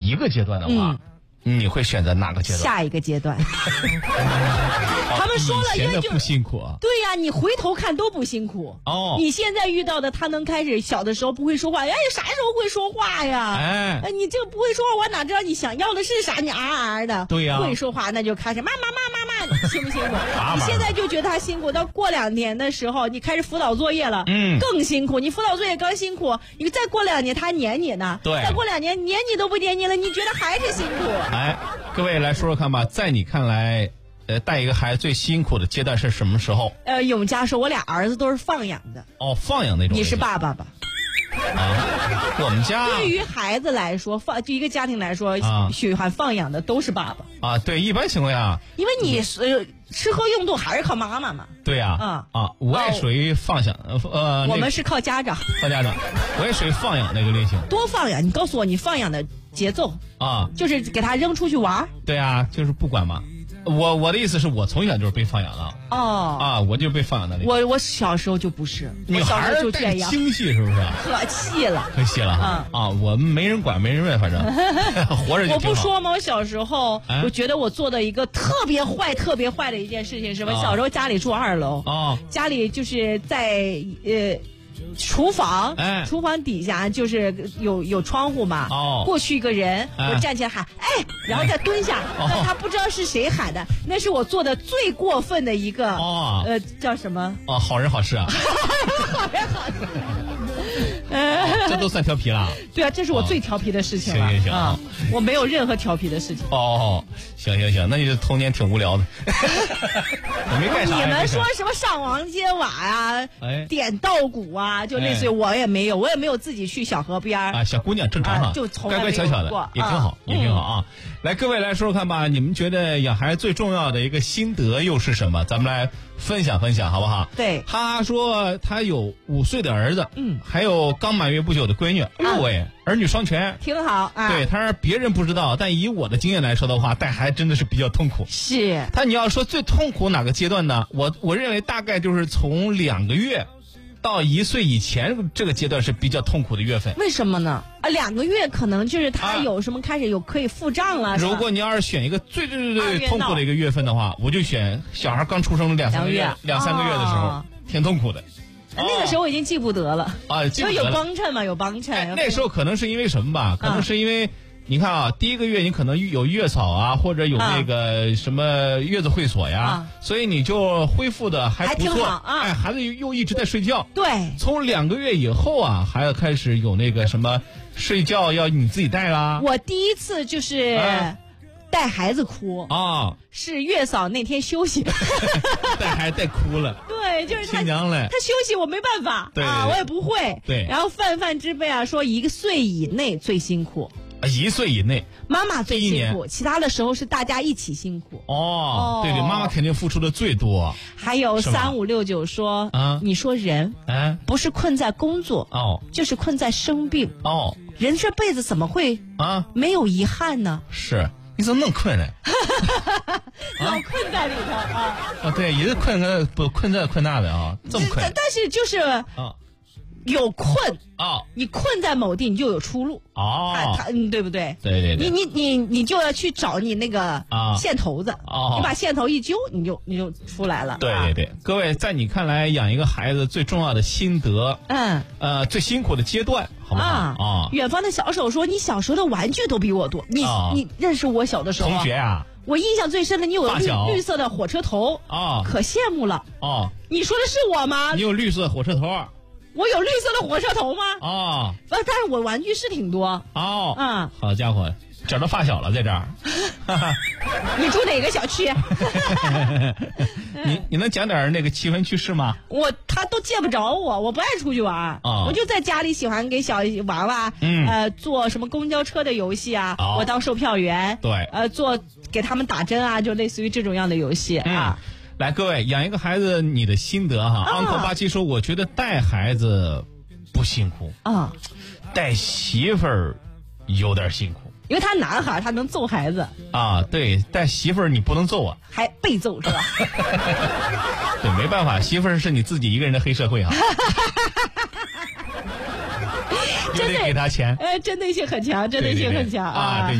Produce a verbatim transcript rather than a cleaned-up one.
一个阶段的话，嗯、你会选择哪个阶段？ 下一个阶段。他们说了， 以前的不辛苦啊。 对呀、啊，你回头看都不辛苦。 哦， 你现在遇到的，他能开始小的时候不会说话，哎，啥时候会说话呀？ 哎， 哎，你这个不会说话，我哪知道你想要的是啥？你啊啊的。 对呀、啊， 会说话那就开始妈妈妈妈妈，辛不辛苦？你现在就觉得他辛苦，到过两年的时候，你开始辅导作业了， 嗯， 更辛苦。你辅导作业刚辛苦，你再过两年他撵你呢， 对， 再过两年撵你都不撵你了，你觉得还是辛苦？ 哎，各位来说说看吧，在你看来。呃，带一个孩子最辛苦的阶段是什么时候？ 呃，永嘉说，我俩儿子都是放养的。 哦，放养那种。 你是爸爸吧？ 啊，我们家对于孩子来说，放就一个家庭来说，啊、喜欢放养的都是爸爸。 啊，对，一般情况下， 因为你是吃喝用度还是靠妈妈嘛。 对呀、啊，啊啊，我也属于放养，呃， 我们是靠家长， 靠家长，我也属于放养那个类型。 多放养，你告诉我你放养的节奏啊， 就是给他扔出去玩。 对啊，就是不管嘛。我我的意思是我从小就是被放养的哦啊，我就被放养的。 我我小时候就不是， 女孩就这样， 精细是不是？ 可细了， 可细了哈、嗯、啊！我们没人管，没人问，反正活着就挺好。 我不说吗？我小时候，哎、我觉得我做的一个特别坏、特别坏的一件事情是什么？啊、小时候家里住二楼，哦，家里就是在呃。厨房，哎，厨房底下就是有有窗户嘛。哦，过去一个人，哎、我站起来喊，哎，然后再蹲下。那、哎、他不知道是谁喊的，那是我做的最过分的一个。哦，呃，叫什么？ 哦，好人好事啊。 好人好事。 哦、这都算调皮了。 对啊，这是我最调皮的事情了。 行行行、 啊，我没有任何调皮的事情。 哦，行行行，那你这童年挺无聊的。我没干啥。 你们说什么上房揭瓦呀、啊，哎、点稻谷啊，就类似于我也没有，我也没有自己去小河边啊。小姑娘正常啊， 就从来乖乖巧巧的，也挺好，也挺好啊。嗯、来，各位来说说看吧，你们觉得养孩子最重要的一个心得又是什么？咱们来分享分享，好不好？ 对， 他说他有五岁的儿子， 嗯， 还有刚满月不久的闺女，哎呦喂，啊、儿女双全， 挺好啊。 对，他说别人不知道，但以我的经验来说的话，带孩子真的是比较痛苦。 是他，你要说最痛苦哪个阶段呢？我我认为大概就是从两个月到一岁以前这个阶段是比较痛苦的月份。 为什么呢？啊，两个月可能就是他有什么开始有可以腹胀了。啊、 如果你要是选一个最最最最痛苦的一个月份的话，我就选小孩刚出生的两三个月、两三个月的时候，哦、挺痛苦的。 那个时候我已经记不得了啊，记不得了。 所以有帮衬嘛，有帮衬、哎。 那时候可能是因为什么吧？可能是因为。啊你看啊，第一个月你可能有月嫂啊，或者有那个什么月子会所呀，啊、所以你就恢复的还不错。 啊、 哎，孩子又一直在睡觉。 对。 从两个月以后啊，孩子开始有那个什么睡觉要你自己带啦。 我第一次就是带孩子哭啊， 是月嫂那天休息， 带孩子带哭了。 对，就是他亲娘嘞， 他休息我没办法， 对啊，我也不会。 对。 然后泛泛之辈啊说一个岁以内最辛苦。 一岁以内， 妈妈最辛苦，其他的时候是大家一起辛苦。 哦，哦对对，妈妈肯定付出的最多。 还有三五六九说，啊，你说人，啊，不是困在工作，哦，就是困在生病， 哦， 人这辈子怎么会啊没有遗憾呢？ 是，你怎么能困呢？ 老困在里头啊！ 啊，对，也是困在不困在困那的啊，这么困。 但是就是啊。有困啊、哦， 你困在某地，你就有出路哦， 他他嗯，对不对？ 对对对， 你你你你就要去找你那个线头子， 哦， 你把线头一揪，你就你就出来了。 对对对，啊、各位，在你看来，养一个孩子最重要的心得， 嗯， 呃，最辛苦的阶段，好不好？啊， 哦、远方的小手说，你小时候的玩具都比我多，你、哦、你认识我小的时候、啊， 同学啊。 我印象最深的，你有绿绿色的火车头啊、哦， 可羡慕了哦。 你说的是我吗？ 你有绿色的火车头。 我有绿色的火车头吗？ 哦， 但是我玩具是挺多。 哦， 嗯， 好家伙，找到发小了在这儿。 你住哪个小区？ 你你能讲点那个奇闻趣事吗？ 我他都见不着我，我不爱出去玩，哦、我就在家里喜欢给小娃娃，嗯，呃，做什么公交车的游戏啊，哦、我当售票员， 对， 呃，做给他们打针啊，就类似于这种样的游戏、嗯、啊。 来，各位养一个孩子，你的心得哈。 啊、 uncle 八七说，我觉得带孩子不辛苦啊， 带媳妇儿有点辛苦， 因为他男孩，他能揍孩子啊。对，带媳妇儿你不能揍啊， 还被揍是吧？ 对，没办法，媳妇儿是你自己一个人的黑社会啊。 真的给他钱， 呃，针对性很强，针对性很强啊。